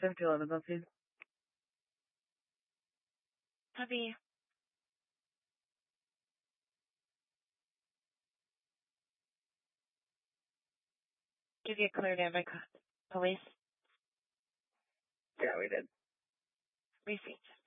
7-Eleven, something. Puppy. Did you get cleared in by police? Yeah, we did. Receipt.